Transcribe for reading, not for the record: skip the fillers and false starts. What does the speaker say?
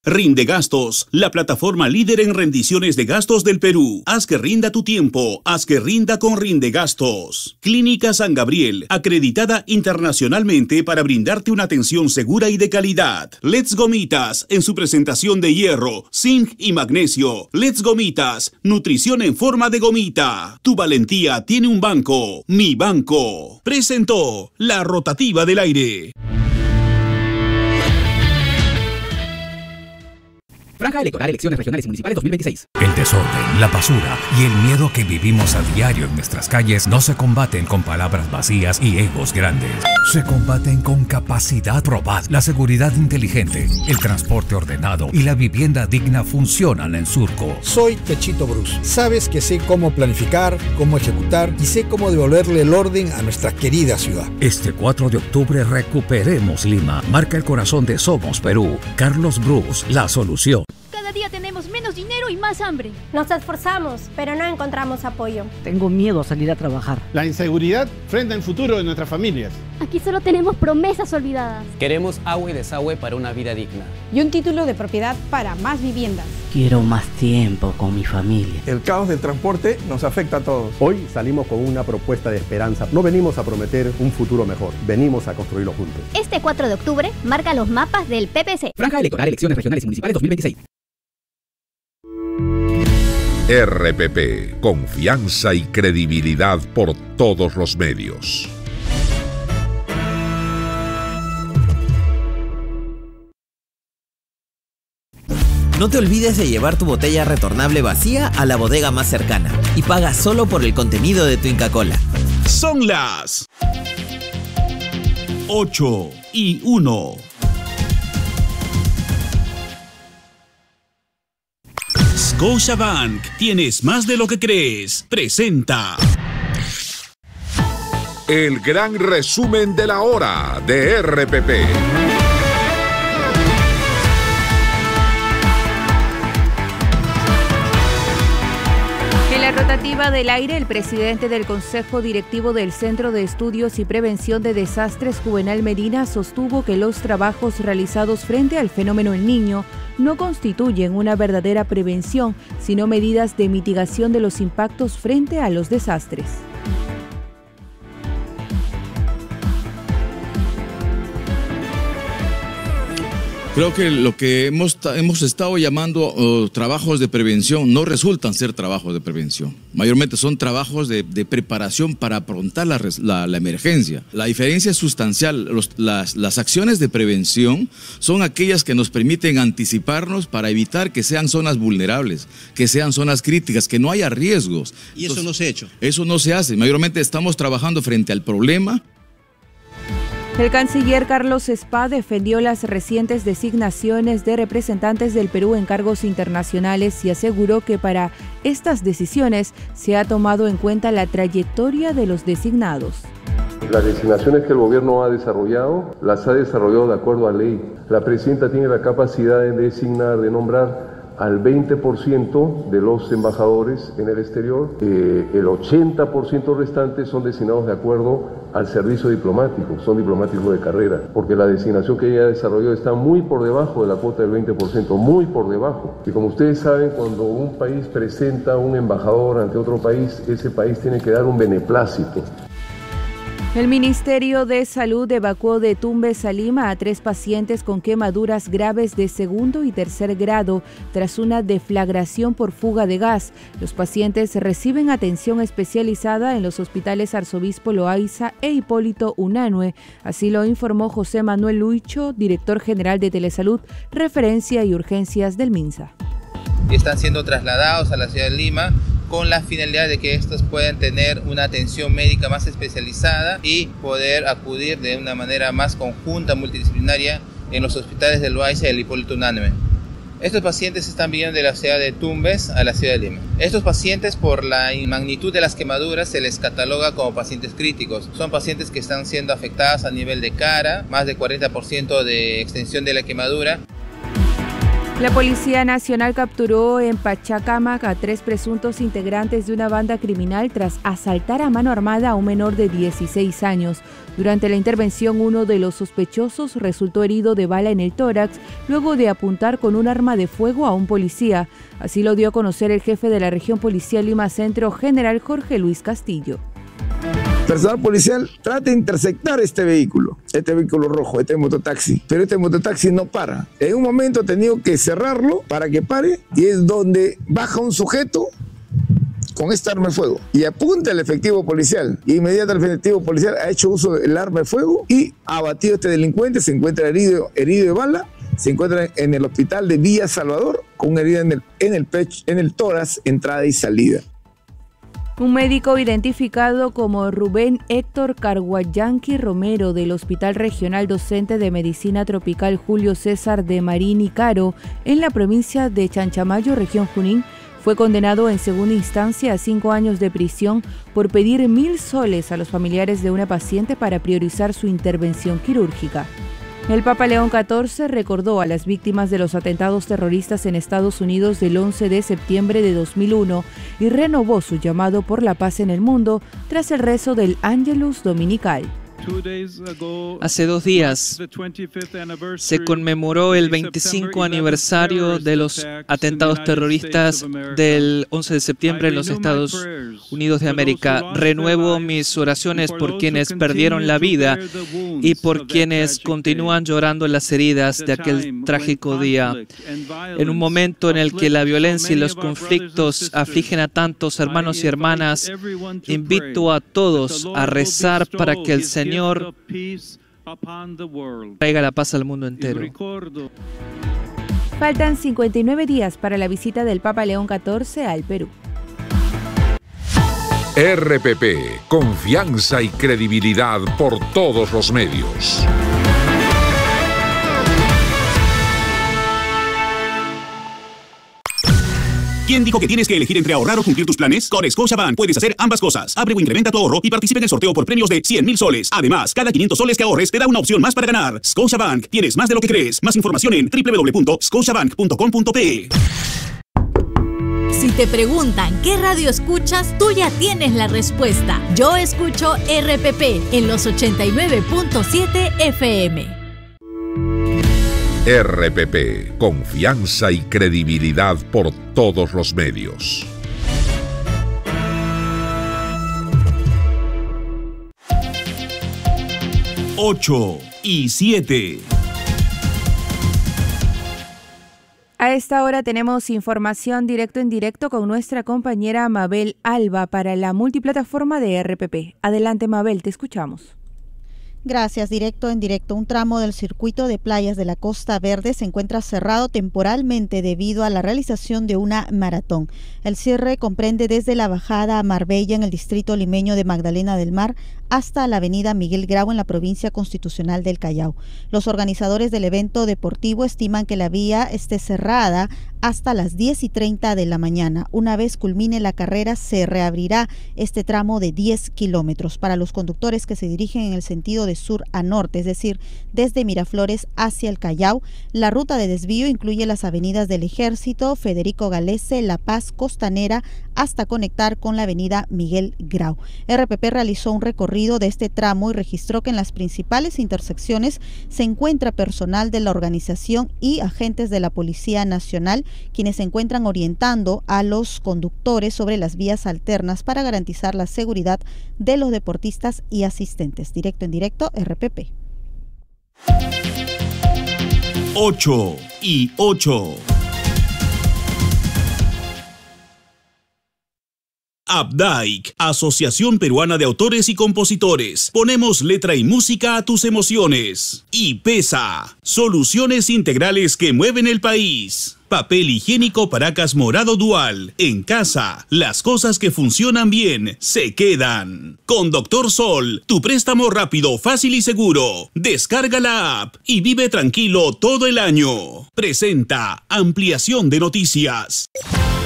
Rinde Gastos, la plataforma líder en rendiciones de gastos del Perú. Haz que rinda tu tiempo, haz que rinda con Rinde Gastos. Clínica San Gabriel, acreditada internacionalmente para brindarte una atención segura y de calidad. Let's Gomitas, en su presentación de hierro, zinc y magnesio. Let's Gomitas, nutrición en forma de gomita. Tu valentía tiene un banco, Mi Banco. Presentó la rotativa del aire. Franja electoral, elecciones regionales y municipales 2026. El desorden, la basura y el miedo que vivimos a diario en nuestras calles no se combaten con palabras vacías y egos grandes. Se combaten con capacidad probada. La seguridad inteligente, el transporte ordenado y la vivienda digna funcionan en Surco. Soy Techito Bruce. Sabes que sé cómo planificar, cómo ejecutar y sé cómo devolverle el orden a nuestra querida ciudad. Este 4 de octubre recuperemos Lima. Marca el corazón de Somos Perú. Carlos Bruce, la solución. Cada día tenemos menos dinero y más hambre. Nos esforzamos, pero no encontramos apoyo. Tengo miedo a salir a trabajar. La inseguridad frente al futuro de nuestras familias. Aquí solo tenemos promesas olvidadas. Queremos agua y desagüe para una vida digna. Y un título de propiedad para más viviendas. Quiero más tiempo con mi familia. El caos del transporte nos afecta a todos. Hoy salimos con una propuesta de esperanza. No venimos a prometer un futuro mejor, venimos a construirlo juntos. Este 4 de octubre marca los mapas del PPC. Franja electoral, elecciones regionales y municipales 2026. RPP, confianza y credibilidad por todos los medios. No te olvides de llevar tu botella retornable vacía a la bodega más cercana y paga solo por el contenido de tu Inca Kola. Son las 8:01. Scotiabank, tienes más de lo que crees. Presenta el gran resumen de la hora de RPP. En la rotativa del aire, el presidente del Consejo Directivo del Centro de Estudios y Prevención de Desastres, Juvenal Medina, sostuvo que los trabajos realizados frente al fenómeno El Niño no constituyen una verdadera prevención, sino medidas de mitigación de los impactos frente a los desastres. Creo que lo que hemos estado llamando trabajos de prevención no resultan ser trabajos de prevención. Mayormente son trabajos de preparación para afrontar la emergencia. La diferencia es sustancial. Las acciones de prevención son aquellas que nos permiten anticiparnos para evitar que sean zonas vulnerables, que sean zonas críticas, que no haya riesgos. ¿Y eso no se ha hecho? Eso no se hace. Mayormente estamos trabajando frente al problema. El canciller Carlos Spa defendió las recientes designaciones de representantes del Perú en cargos internacionales y aseguró que para estas decisiones se ha tomado en cuenta la trayectoria de los designados. Las designaciones que el gobierno ha desarrollado, las ha desarrollado de acuerdo a ley. La presidenta tiene la capacidad de designar, de nombrar al 20% de los embajadores en el exterior. El 80% restante son designados de acuerdo al servicio diplomático, son diplomáticos de carrera, porque la designación que ella desarrolló está muy por debajo de la cuota del 20%, muy por debajo. Y como ustedes saben, cuando un país presenta un embajador ante otro país, ese país tiene que dar un beneplácito. El Ministerio de Salud evacuó de Tumbes a Lima a 3 pacientes con quemaduras graves de 2º y 3er grado tras una deflagración por fuga de gas. Los pacientes reciben atención especializada en los hospitales Arzobispo Loaiza e Hipólito Unanue. Así lo informó José Manuel Luicho, director general de Telesalud, Referencia y Urgencias del MINSA. Están siendo trasladados a la ciudad de Lima con la finalidad de que estos puedan tener una atención médica más especializada y poder acudir de una manera más conjunta, multidisciplinaria, en los hospitales de Loaiza y el Hipólito Unanue. Estos pacientes están viniendo de la ciudad de Tumbes a la ciudad de Lima. Estos pacientes, por la magnitud de las quemaduras, se les cataloga como pacientes críticos. Son pacientes que están siendo afectados a nivel de cara, más de 40% de extensión de la quemadura. La Policía Nacional capturó en Pachacamac a 3 presuntos integrantes de una banda criminal tras asaltar a mano armada a un menor de 16 años. Durante la intervención, uno de los sospechosos resultó herido de bala en el tórax luego de apuntar con un arma de fuego a un policía. Así lo dio a conocer el jefe de la región policial Lima Centro, general Jorge Luis Castillo. Personal policial trata de interceptar este vehículo rojo, este mototaxi, pero este mototaxi no para. En un momento ha tenido que cerrarlo para que pare y es donde baja un sujeto con esta arma de fuego y apunta al efectivo policial. Inmediatamente el efectivo policial ha hecho uso del arma de fuego y ha abatido a este delincuente. Se encuentra herido de bala, se encuentra en el hospital de Villa Salvador con una herida en el pecho, en el tórax, entrada y salida. Un médico identificado como Rubén Héctor Carguayanqui Romero del Hospital Regional Docente de Medicina Tropical Julio César de Marín y Caro en la provincia de Chanchamayo, región Junín, fue condenado en segunda instancia a 5 años de prisión por pedir 1.000 soles a los familiares de una paciente para priorizar su intervención quirúrgica. El Papa León XIV recordó a las víctimas de los atentados terroristas en Estados Unidos del 11 de septiembre de 2001 y renovó su llamado por la paz en el mundo tras el rezo del Ángelus Dominical. Hace 2 días se conmemoró el 25 aniversario de los atentados terroristas del 11 de septiembre en los Estados Unidos de América. Renuevo mis oraciones por quienes perdieron la vida y por quienes continúan llorando las heridas de aquel trágico día. En un momento en el que la violencia y los conflictos afligen a tantos hermanos y hermanas, invito a todos a rezar para que el Señor traiga la paz al mundo entero. Faltan 59 días para la visita del Papa León XIV al Perú. RPP, confianza y credibilidad por todos los medios. ¿Quién dijo que tienes que elegir entre ahorrar o cumplir tus planes? Con Scotiabank puedes hacer ambas cosas. Abre o incrementa tu ahorro y participa en el sorteo por premios de 100,000 soles. Además, cada 500 soles que ahorres te da una opción más para ganar. Scotiabank, tienes más de lo que crees. Más información en www.scotiabank.com.pe. Si te preguntan qué radio escuchas, tú ya tienes la respuesta. Yo escucho RPP en los 89.7 FM. RPP, confianza y credibilidad por todos los medios. Ocho y 7. A esta hora tenemos información directo en directo con nuestra compañera Mabel Alba para la multiplataforma de RPP. Adelante, Mabel, te escuchamos. Gracias. Directo en directo. Un tramo del circuito de playas de la Costa Verde se encuentra cerrado temporalmente debido a la realización de una maratón. El cierre comprende desde la bajada a Marbella en el distrito limeño de Magdalena del Mar hasta la avenida Miguel Grau en la provincia constitucional del Callao. Los organizadores del evento deportivo estiman que la vía esté cerrada hasta las 10:30 de la mañana. Una vez culmine la carrera, se reabrirá este tramo de 10 kilómetros. Para los conductores que se dirigen en el sentido de sur a norte, es decir, desde Miraflores hacia el Callao, la ruta de desvío incluye las avenidas del Ejército, Federico Galese, La Paz, Costanera, hasta conectar con la avenida Miguel Grau. RPP realizó un recorrido de este tramo y registró que en las principales intersecciones se encuentra personal de la organización y agentes de la Policía Nacional, quienes se encuentran orientando a los conductores sobre las vías alternas para garantizar la seguridad de los deportistas y asistentes. Directo en directo, RPP. 8 y 8. Updike, Asociación Peruana de Autores y Compositores. Ponemos letra y música a tus emociones. Y PESA, soluciones integrales que mueven el país. Papel higiénico Paracas Morado Dual. En casa, las cosas que funcionan bien se quedan. Con Dr. Sol, tu préstamo rápido, fácil y seguro. Descarga la app y vive tranquilo todo el año. Presenta Ampliación de Noticias.